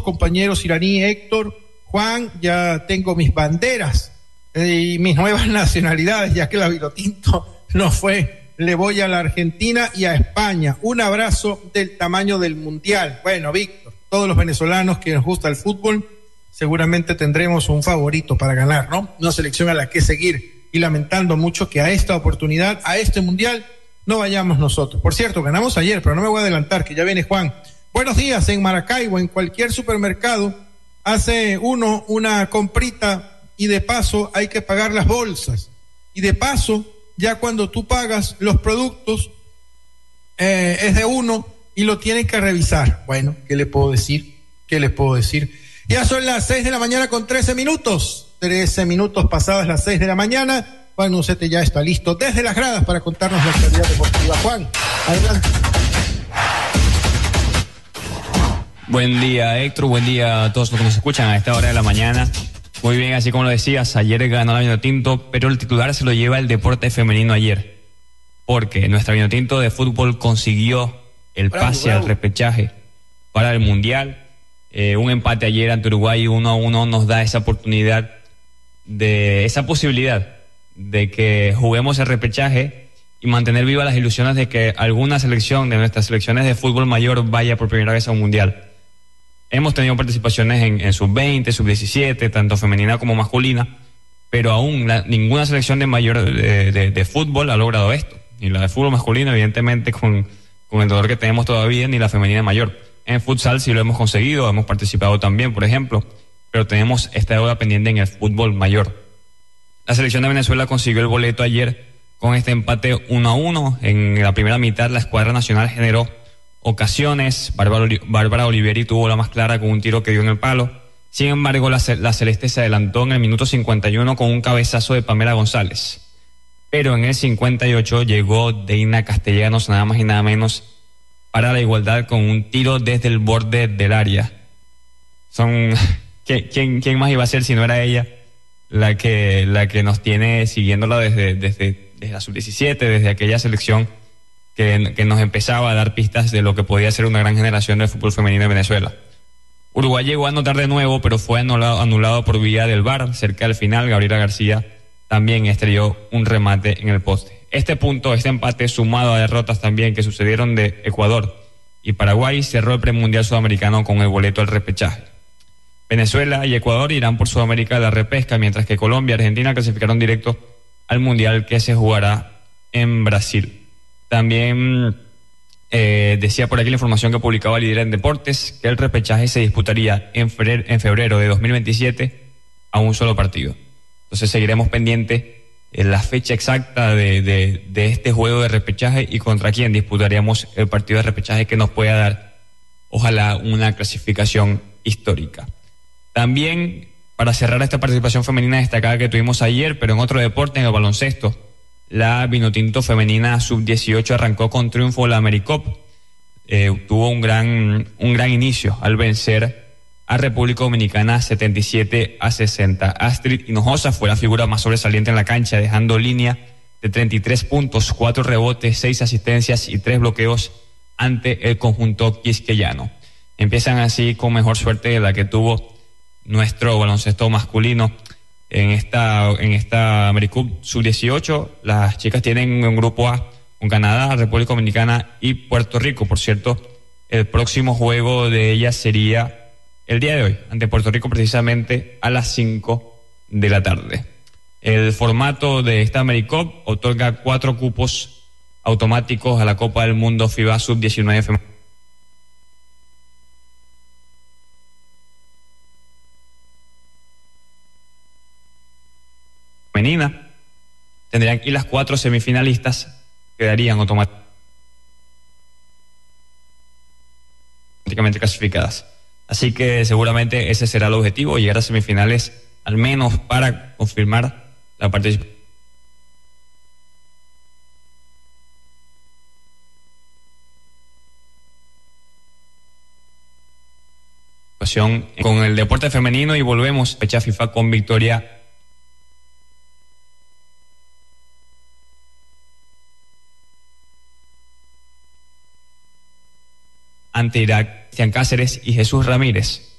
compañeros iraní, Héctor, Juan, ya tengo mis banderas y mis nuevas nacionalidades, ya que la Vinotinto no fue. Le voy a la Argentina y a España. Un abrazo del tamaño del Mundial. Bueno, Víctor, todos los venezolanos que nos gusta el fútbol, seguramente tendremos un favorito para ganar, ¿no? Una selección a la que seguir, y lamentando mucho que a esta oportunidad, a este Mundial, no vayamos nosotros. Por cierto, ganamos ayer, pero no me voy a adelantar, que ya viene Juan. Buenos días. En Maracaibo, en cualquier supermercado, hace uno una comprita y de paso hay que pagar las bolsas. Y de paso, ya cuando tú pagas los productos, es de uno y lo tienen que revisar. Bueno, ¿qué le puedo decir? Ya son las 6 de la mañana con 13 minutos. 13 minutos pasadas las 6 de la mañana. Juan Ucete ya está listo desde las gradas para contarnos la actualidad deportiva. Juan, adelante. Buen día, Héctor. Buen día a todos los que nos escuchan a esta hora de la mañana. Muy bien, así como lo decías, ayer ganó la Vinotinto, pero el titular se lo lleva el deporte femenino ayer, porque nuestra Vinotinto de fútbol consiguió el pase al repechaje para el Mundial. Un empate ayer ante Uruguay 1-1 nos da esa oportunidad, esa posibilidad de que juguemos el repechaje y mantener vivas las ilusiones de que alguna selección de nuestras selecciones de fútbol mayor vaya por primera vez a un Mundial. Hemos tenido participaciones en sub-20, sub-17, tanto femenina como masculina, pero aún ninguna selección de mayor de fútbol ha logrado esto. Ni la de fútbol masculino, evidentemente, con el dolor que tenemos todavía, ni la femenina mayor. En futsal sí lo hemos conseguido, hemos participado también, por ejemplo, pero tenemos esta deuda pendiente en el fútbol mayor. La selección de Venezuela consiguió el boleto ayer con este empate 1-1. En la primera mitad la escuadra nacional generó ocasiones. Bárbara Oliveri tuvo la más clara con un tiro que dio en el palo. Sin embargo, la celeste se adelantó en el minuto 51 con un cabezazo de Pamela González. Pero en el 58 llegó Deina Castellanos, nada más y nada menos, para la igualdad con un tiro desde el borde del área. ¿Quién más iba a ser si no era ella la que nos tiene siguiéndola desde la sub-17, desde aquella selección que nos empezaba a dar pistas de lo que podía ser una gran generación del fútbol femenino de Venezuela? Uruguay llegó a anotar de nuevo, pero fue anulado por vía del VAR. Cerca del final, Gabriela García también estrelló un remate en el poste. Este empate, sumado a derrotas también que sucedieron de Ecuador y Paraguay, cerró el premundial sudamericano con el boleto al repechaje. Venezuela y Ecuador irán por Sudamérica a la repesca, mientras que Colombia y Argentina clasificaron directo al mundial que se jugará en Brasil. También decía por aquí la información que publicaba Líder en Deportes, que el repechaje se disputaría en febrero de 2027 a un solo partido. Entonces seguiremos pendientes la fecha exacta de este juego de repechaje y contra quién disputaríamos el partido de repechaje que nos pueda dar, ojalá, una clasificación histórica. También, para cerrar esta participación femenina destacada que tuvimos ayer, pero en otro deporte, en el baloncesto, la Vinotinto femenina sub-18 arrancó con triunfo la AmeriCup. Tuvo un gran inicio al vencer a República Dominicana 77-60. Astrid Hinojosa fue la figura más sobresaliente en la cancha, dejando línea de 33 puntos, 4 rebotes, 6 asistencias y 3 bloqueos ante el conjunto quisqueyano. Empiezan así con mejor suerte de la que tuvo nuestro baloncesto masculino. En esta AmeriCup sub-18, las chicas tienen un grupo A con Canadá, República Dominicana y Puerto Rico. Por cierto, el próximo juego de ellas sería el día de hoy, ante Puerto Rico, precisamente a las 5 de la tarde. El formato de esta AmeriCup otorga 4 cupos automáticos a la Copa del Mundo FIBA Sub-19 femenina. Tendrían, y las 4 semifinalistas quedarían automáticamente clasificadas. Así que seguramente ese será el objetivo, llegar a semifinales, al menos para confirmar la participación con el deporte femenino. Y volvemos fecha FIFA con victoria ante Irak, Cristian Cáceres y Jesús Ramírez.